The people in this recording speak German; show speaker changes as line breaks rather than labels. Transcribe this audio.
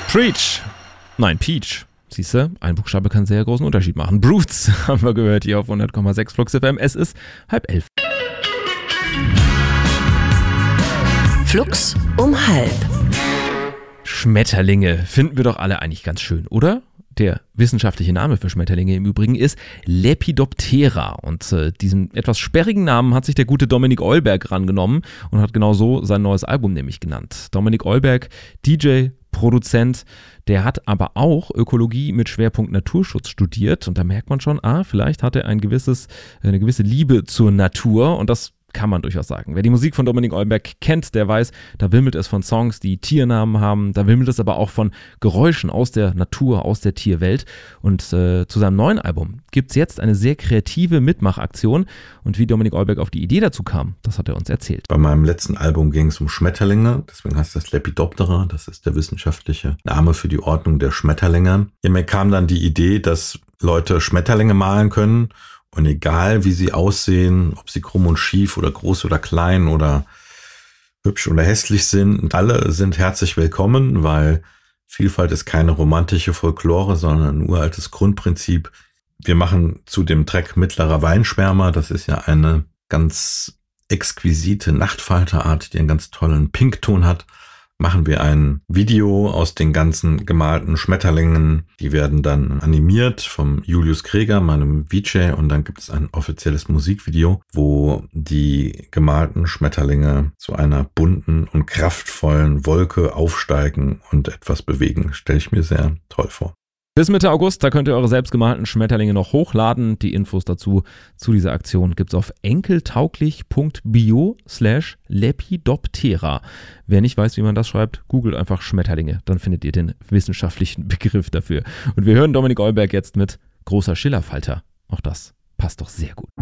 Preach. Nein, Peach. Siehst du, ein Buchstabe kann sehr großen Unterschied machen. Brutes haben wir gehört hier auf 100,6 Flux FM. Es ist 10:30.
Flux um 10:30.
Schmetterlinge finden wir doch alle eigentlich ganz schön, oder? Der wissenschaftliche Name für Schmetterlinge im Übrigen ist Lepidoptera und diesen etwas sperrigen Namen hat sich der gute Dominik Eulberg rangenommen und hat genau so sein neues Album nämlich genannt. Dominik Eulberg, DJ, Produzent, der hat aber auch Ökologie mit Schwerpunkt Naturschutz studiert und da merkt man schon, vielleicht hat er eine gewisse Liebe zur Natur und das kann man durchaus sagen. Wer die Musik von Dominik Eulberg kennt, der weiß, da wimmelt es von Songs, die Tiernamen haben, da wimmelt es aber auch von Geräuschen aus der Natur, aus der Tierwelt. Und zu seinem neuen Album gibt es jetzt eine sehr kreative Mitmachaktion. Und wie Dominik Eulberg auf die Idee dazu kam, das hat er uns erzählt.
Bei meinem letzten Album ging es um Schmetterlinge, deswegen heißt das Lepidoptera, das ist der wissenschaftliche Name für die Ordnung der Schmetterlinge. Ja, mir kam dann die Idee, dass Leute Schmetterlinge malen können. Und egal wie sie aussehen, ob sie krumm und schief oder groß oder klein oder hübsch oder hässlich sind, alle sind herzlich willkommen, weil Vielfalt ist keine romantische Folklore, sondern ein uraltes Grundprinzip. Wir machen zu dem Track Mittlerer Weinschwärmer, das ist ja eine ganz exquisite Nachtfalterart, die einen ganz tollen Pinkton hat, machen wir ein Video aus den ganzen gemalten Schmetterlingen. Die werden dann animiert vom Julius Kreger, meinem VJ, und dann gibt es ein offizielles Musikvideo, wo die gemalten Schmetterlinge zu einer bunten und kraftvollen Wolke aufsteigen und etwas bewegen. Stelle ich mir sehr toll vor.
Bis Mitte August, da könnt ihr eure selbstgemalten Schmetterlinge noch hochladen. Die Infos dazu zu dieser Aktion gibt's auf enkeltauglich.bio/Lepidoptera. Wer nicht weiß, wie man das schreibt, googelt einfach Schmetterlinge, dann findet ihr den wissenschaftlichen Begriff dafür. Und wir hören Dominik Eulberg jetzt mit Großer Schillerfalter. Auch das passt doch sehr gut.